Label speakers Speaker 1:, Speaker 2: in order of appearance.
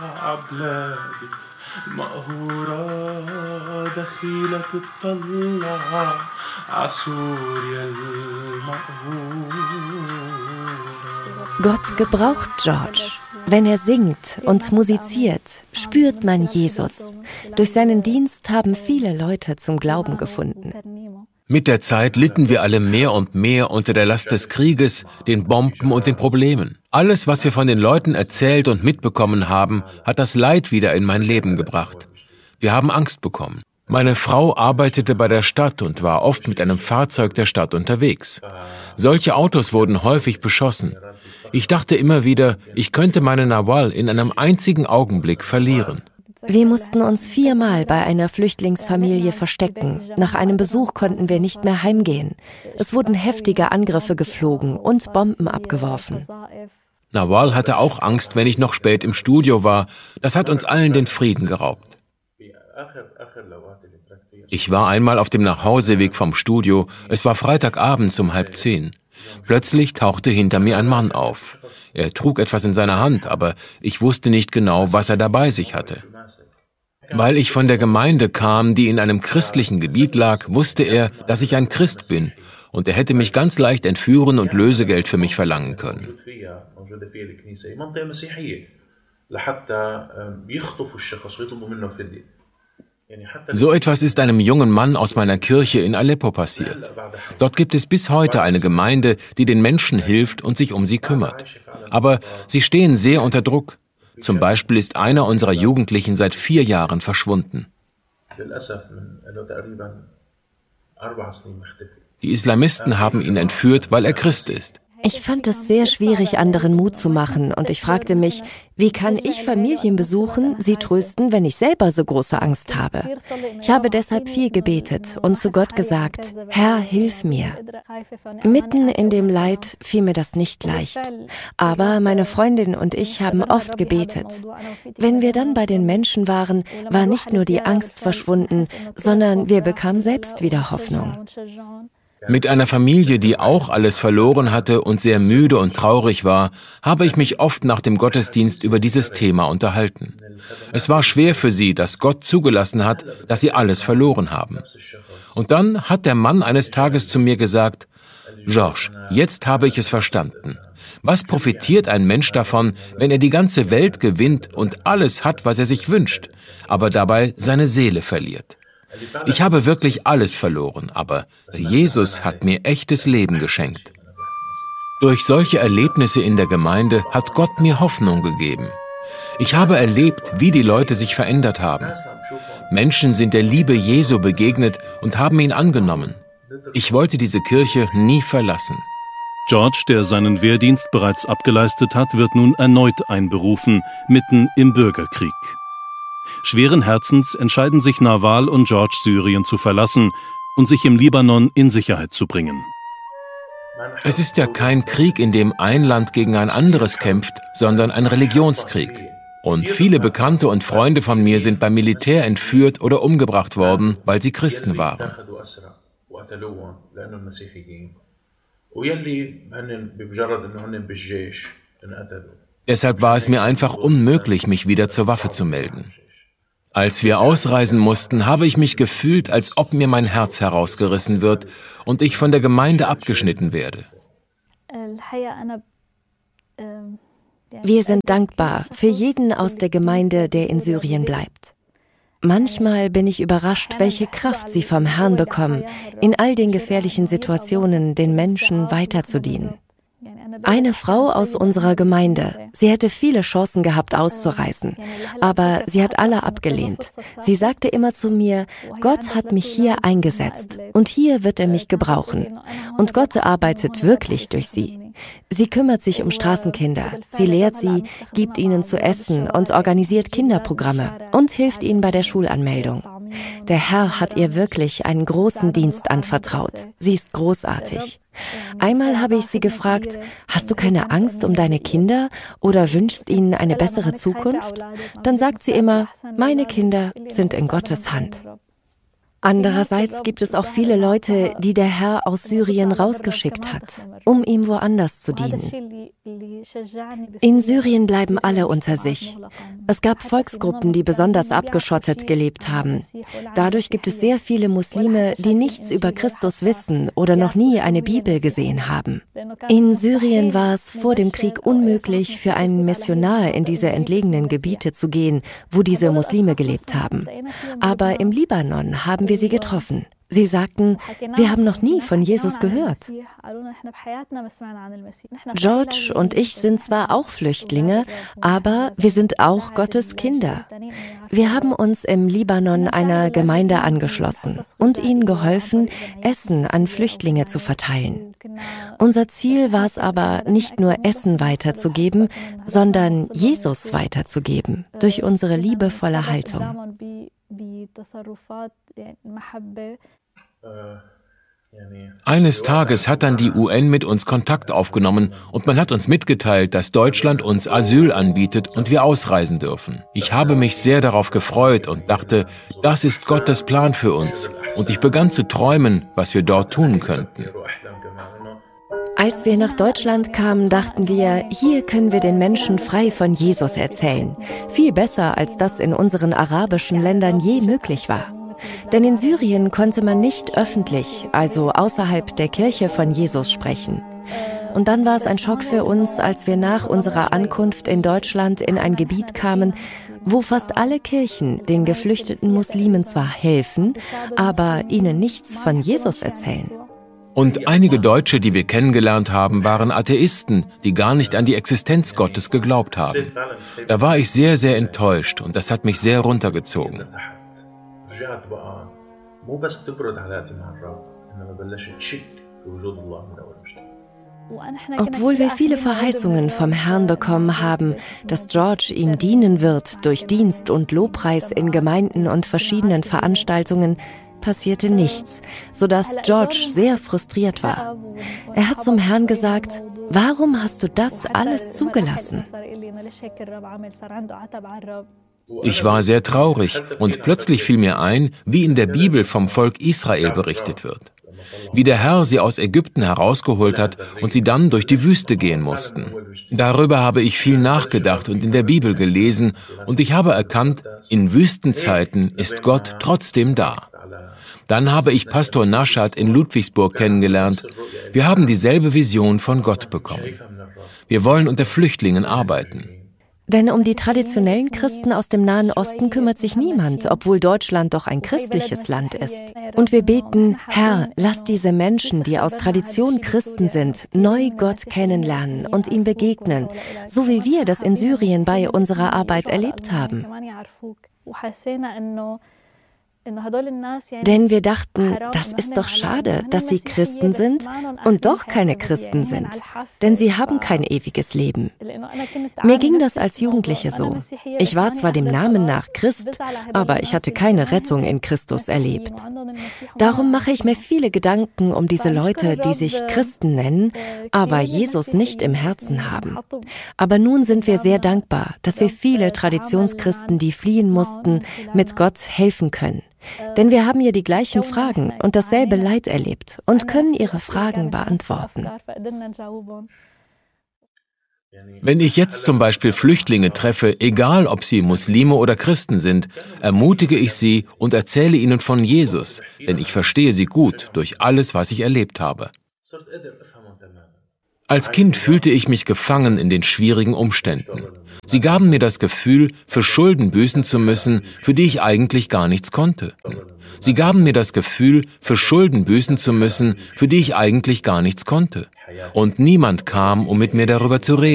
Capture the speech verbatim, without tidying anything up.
Speaker 1: Gott gebraucht George. Wenn er singt und musiziert, spürt man Jesus. Durch seinen Dienst haben viele Leute zum Glauben gefunden.
Speaker 2: Mit der Zeit litten wir alle mehr und mehr unter der Last des Krieges, den Bomben und den Problemen. Alles, was wir von den Leuten erzählt und mitbekommen haben, hat das Leid wieder in mein Leben gebracht. Wir haben Angst bekommen. Meine Frau arbeitete bei der Stadt und war oft mit einem Fahrzeug der Stadt unterwegs. Solche Autos wurden häufig beschossen. Ich dachte immer wieder, ich könnte meine Nawal in einem einzigen Augenblick verlieren.
Speaker 1: Wir mussten uns viermal bei einer Flüchtlingsfamilie verstecken. Nach einem Besuch konnten wir nicht mehr heimgehen. Es wurden heftige Angriffe geflogen und Bomben abgeworfen.
Speaker 2: Nawal hatte auch Angst, wenn ich noch spät im Studio war. Das hat uns allen den Frieden geraubt. Ich war einmal auf dem Nachhauseweg vom Studio. Es war Freitagabend um halb zehn. Plötzlich tauchte hinter mir ein Mann auf. Er trug etwas in seiner Hand, aber ich wusste nicht genau, was er dabei sich hatte. Weil ich von der Gemeinde kam, die in einem christlichen Gebiet lag, wusste er, dass ich ein Christ bin, und er hätte mich ganz leicht entführen und Lösegeld für mich verlangen können. So etwas ist einem jungen Mann aus meiner Kirche in Aleppo passiert. Dort gibt es bis heute eine Gemeinde, die den Menschen hilft und sich um sie kümmert. Aber sie stehen sehr unter Druck. Zum Beispiel ist einer unserer Jugendlichen seit vier Jahren verschwunden. Die Islamisten haben ihn entführt, weil er Christ ist.
Speaker 1: Ich fand es sehr schwierig, anderen Mut zu machen, und ich fragte mich, wie kann ich Familien besuchen, sie trösten, wenn ich selber so große Angst habe? Ich habe deshalb viel gebetet und zu Gott gesagt, Herr, hilf mir. Mitten in dem Leid fiel mir das nicht leicht, aber meine Freundin und ich haben oft gebetet. Wenn wir dann bei den Menschen waren, war nicht nur die Angst verschwunden, sondern wir bekamen selbst wieder Hoffnung.
Speaker 2: Mit einer Familie, die auch alles verloren hatte und sehr müde und traurig war, habe ich mich oft nach dem Gottesdienst über dieses Thema unterhalten. Es war schwer für sie, dass Gott zugelassen hat, dass sie alles verloren haben. Und dann hat der Mann eines Tages zu mir gesagt, George, jetzt habe ich es verstanden. Was profitiert ein Mensch davon, wenn er die ganze Welt gewinnt und alles hat, was er sich wünscht, aber dabei seine Seele verliert? Ich habe wirklich alles verloren, aber Jesus hat mir echtes Leben geschenkt. Durch solche Erlebnisse in der Gemeinde hat Gott mir Hoffnung gegeben. Ich habe erlebt, wie die Leute sich verändert haben. Menschen sind der Liebe Jesu begegnet und haben ihn angenommen. Ich wollte diese Kirche nie verlassen.
Speaker 3: George, der seinen Wehrdienst bereits abgeleistet hat, wird nun erneut einberufen, mitten im Bürgerkrieg. Schweren Herzens entscheiden sich Nawal und George, Syrien zu verlassen und sich im Libanon in Sicherheit zu bringen.
Speaker 2: Es ist ja kein Krieg, in dem ein Land gegen ein anderes kämpft, sondern ein Religionskrieg. Und viele Bekannte und Freunde von mir sind beim Militär entführt oder umgebracht worden, weil sie Christen waren. Deshalb war es mir einfach unmöglich, mich wieder zur Waffe zu melden. Als wir ausreisen mussten, habe ich mich gefühlt, als ob mir mein Herz herausgerissen wird und ich von der Gemeinde abgeschnitten werde.
Speaker 1: Wir sind dankbar für jeden aus der Gemeinde, der in Syrien bleibt. Manchmal bin ich überrascht, welche Kraft sie vom Herrn bekommen, in all den gefährlichen Situationen den Menschen weiterzudienen. Eine Frau aus unserer Gemeinde, sie hätte viele Chancen gehabt, auszureisen, aber sie hat alle abgelehnt. Sie sagte immer zu mir, Gott hat mich hier eingesetzt und hier wird er mich gebrauchen. Und Gott arbeitet wirklich durch sie. Sie kümmert sich um Straßenkinder, sie lehrt sie, gibt ihnen zu essen und organisiert Kinderprogramme und hilft ihnen bei der Schulanmeldung. Der Herr hat ihr wirklich einen großen Dienst anvertraut. Sie ist großartig. Einmal habe ich sie gefragt, hast du keine Angst um deine Kinder oder wünschst ihnen eine bessere Zukunft? Dann sagt sie immer, meine Kinder sind in Gottes Hand. Andererseits gibt es auch viele Leute, die der Herr aus Syrien rausgeschickt hat, um ihm woanders zu dienen. In Syrien bleiben alle unter sich. Es gab Volksgruppen, die besonders abgeschottet gelebt haben. Dadurch gibt es sehr viele Muslime, die nichts über Christus wissen oder noch nie eine Bibel gesehen haben. In Syrien war es vor dem Krieg unmöglich, für einen Missionar in diese entlegenen Gebiete zu gehen, wo diese Muslime gelebt haben. Aber im Libanon haben wir sie getroffen. Sie sagten, wir haben noch nie von Jesus gehört. George und ich sind zwar auch Flüchtlinge, aber wir sind auch Gottes Kinder. Wir haben uns im Libanon einer Gemeinde angeschlossen und ihnen geholfen, Essen an Flüchtlinge zu verteilen. Unser Ziel war es aber, nicht nur Essen weiterzugeben, sondern Jesus weiterzugeben, durch unsere liebevolle Haltung.
Speaker 2: Eines Tages hat dann die U N mit uns Kontakt aufgenommen und man hat uns mitgeteilt, dass Deutschland uns Asyl anbietet und wir ausreisen dürfen. Ich habe mich sehr darauf gefreut und dachte, das ist Gottes Plan für uns. Und ich begann zu träumen, was wir dort tun könnten.
Speaker 1: Als wir nach Deutschland kamen, dachten wir, hier können wir den Menschen frei von Jesus erzählen. Viel besser, als das in unseren arabischen Ländern je möglich war. Denn in Syrien konnte man nicht öffentlich, also außerhalb der Kirche, von Jesus sprechen. Und dann war es ein Schock für uns, als wir nach unserer Ankunft in Deutschland in ein Gebiet kamen, wo fast alle Kirchen den geflüchteten Muslimen zwar helfen, aber ihnen nichts von Jesus erzählen.
Speaker 2: Und einige Deutsche, die wir kennengelernt haben, waren Atheisten, die gar nicht an die Existenz Gottes geglaubt haben. Da war ich sehr, sehr enttäuscht und das hat mich sehr runtergezogen.
Speaker 1: Obwohl wir viele Verheißungen vom Herrn bekommen haben, dass George ihm dienen wird durch Dienst und Lobpreis in Gemeinden und verschiedenen Veranstaltungen, passierte nichts, sodass George sehr frustriert war. Er hat zum Herrn gesagt, warum hast du das alles zugelassen?
Speaker 2: Ich war sehr traurig und plötzlich fiel mir ein, wie in der Bibel vom Volk Israel berichtet wird. Wie der Herr sie aus Ägypten herausgeholt hat und sie dann durch die Wüste gehen mussten. Darüber habe ich viel nachgedacht und in der Bibel gelesen und ich habe erkannt, in Wüstenzeiten ist Gott trotzdem da. Dann habe ich Pastor Naschat in Ludwigsburg kennengelernt. Wir haben dieselbe Vision von Gott bekommen. Wir wollen unter Flüchtlingen arbeiten.
Speaker 1: Denn um die traditionellen Christen aus dem Nahen Osten kümmert sich niemand, obwohl Deutschland doch ein christliches Land ist. Und wir beten, Herr, lass diese Menschen, die aus Tradition Christen sind, neu Gott kennenlernen und ihm begegnen, so wie wir das in Syrien bei unserer Arbeit erlebt haben. Denn wir dachten, das ist doch schade, dass sie Christen sind und doch keine Christen sind, denn sie haben kein ewiges Leben. Mir ging das als Jugendliche so. Ich war zwar dem Namen nach Christ, aber ich hatte keine Rettung in Christus erlebt. Darum mache ich mir viele Gedanken um diese Leute, die sich Christen nennen, aber Jesus nicht im Herzen haben. Aber nun sind wir sehr dankbar, dass wir viele Traditionschristen, die fliehen mussten, mit Gott helfen können. Denn wir haben hier die gleichen Fragen und dasselbe Leid erlebt und können ihre Fragen beantworten.
Speaker 2: Wenn ich jetzt zum Beispiel Flüchtlinge treffe, egal ob sie Muslime oder Christen sind, ermutige ich sie und erzähle ihnen von Jesus, denn ich verstehe sie gut durch alles, was ich erlebt habe. Als Kind fühlte ich mich gefangen in den schwierigen Umständen. Sie gaben mir das Gefühl, für Schulden büßen zu müssen, für die ich eigentlich gar nichts konnte. Sie gaben mir das Gefühl, für Schulden büßen zu müssen, für die ich eigentlich gar nichts konnte. Und niemand kam, um mit mir darüber zu reden.